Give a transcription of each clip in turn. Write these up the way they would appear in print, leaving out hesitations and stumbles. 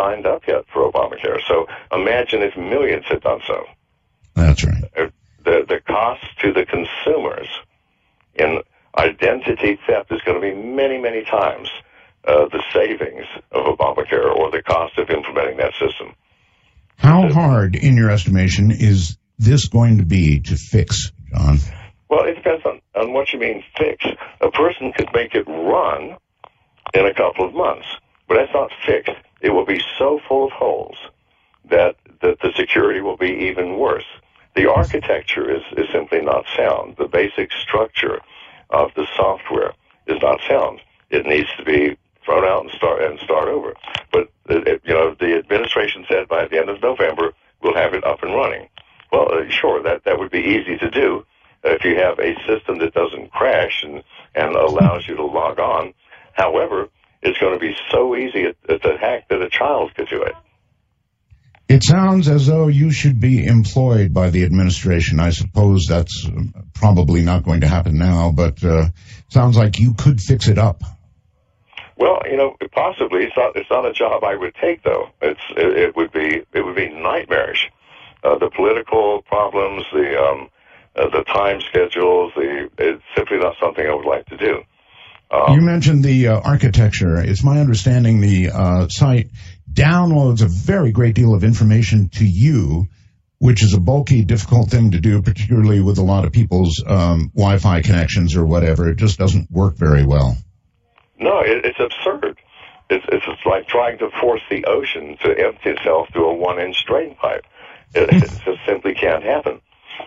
signed up yet for Obamacare. So imagine if millions had done so. That's right. The cost to the consumers in identity theft is going to be many, many times the savings of Obamacare or the cost of implementing that system. How hard, in your estimation, is this going to be to fix, John? Well, it depends on what you mean fix. A person could make it run in a couple of months, but that's not fixed. It will be so full of holes that the security will be even worse. The architecture is simply not sound. The basic structure of the software is not sound. It needs to be thrown out and start over. But the administration said by the end of November we'll have it up and running. Well, sure, that would be easy to do if you have a system that doesn't crash and allows you to log on. However, it's going to be so easy to hack that a child could do it. It sounds as though you should be employed by the administration. I suppose that's probably not going to happen now, but sounds like you could fix it up. Well, possibly. It's not a job I would take, though. It would be nightmarish. The political problems, the time schedules, it's simply not something I would like to do. You mentioned the architecture. It's my understanding the site downloads a very great deal of information to you, which is a bulky, difficult thing to do, particularly with a lot of people's Wi-Fi connections or whatever. It just doesn't work very well. No, it's absurd. It's like trying to force the ocean to empty itself through a 1-inch drain pipe. It just simply can't happen.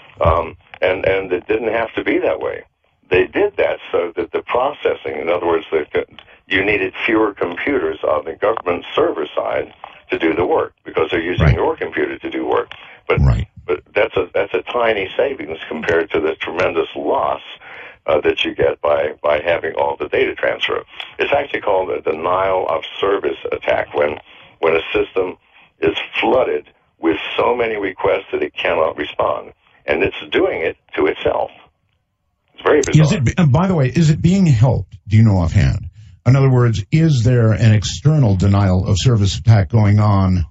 And it didn't have to be that way. They did that so that the processing, in other words, you needed fewer computers on the government server side to do the work because they're using your computer to do work. But that's a tiny savings compared to the tremendous loss that you get by having all the data transfer. It's actually called a denial of service attack when a system is flooded with so many requests that it cannot respond, and it's doing it to itself. It's very bizarre. By the way, is it being helped? Do you know offhand? In other words, is there an external denial of service attack going on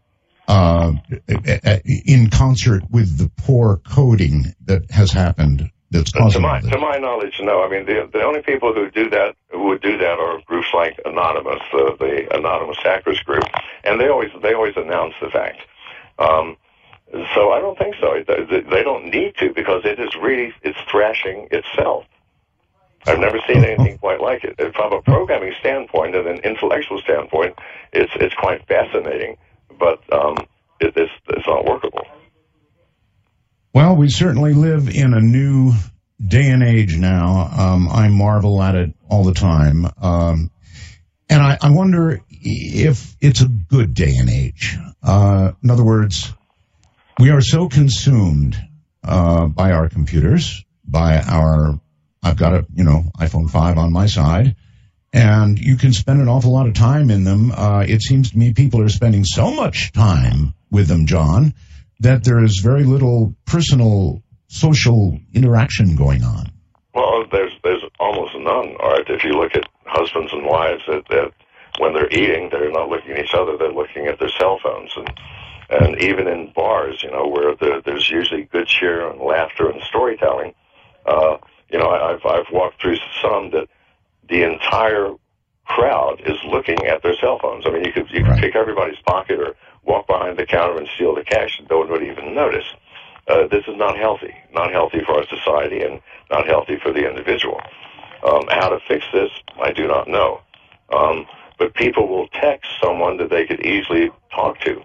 in concert with the poor coding that has happened? That's causing to my knowledge, no. I mean, the only people who would do that are groups like Anonymous, the Anonymous Hackers Group, and they always announce the fact. So I don't think so. They don't need to because it's thrashing itself. I've never seen anything quite like it. From a programming standpoint and an intellectual standpoint, it's quite fascinating, but it's not workable. Well, we certainly live in a new day and age now. I marvel at it all the time. And I wonder if it's a good day and age. In other words, we are so consumed by our computers, I've got a, iPhone 5 on my side, and you can spend an awful lot of time in them. It seems to me people are spending so much time with them, John, that there is very little personal, social interaction going on. Well, there's almost none, Art. If you look at husbands and wives, that when they're eating, they're not looking at each other, they're looking at their cell phones. And even in bars, where there's usually good cheer and laughter and storytelling, I've walked through some that the entire crowd is looking at their cell phones. I mean, you could pick everybody's pocket or walk behind the counter and steal the cash and no one would even notice. This is not healthy for our society and not healthy for the individual. How to fix this, I do not know. But people will text someone that they could easily talk to.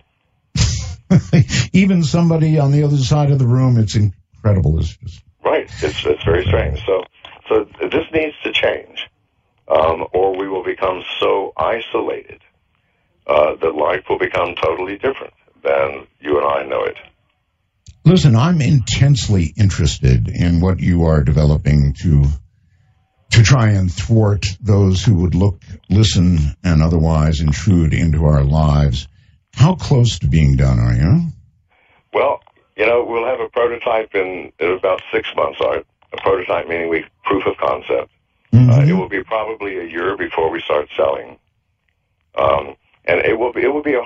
Even somebody on the other side of the room, it's incredible. Right. It's very strange. So this needs to change, or we will become so isolated that life will become totally different than you and I know it. Listen, I'm intensely interested in what you are developing to try and thwart those who would look, listen, and otherwise intrude into our lives. How close to being done are you? Well, we'll have a prototype in about 6 months. A prototype meaning proof of concept. Mm-hmm. It will be probably a year before we start selling. And it will be a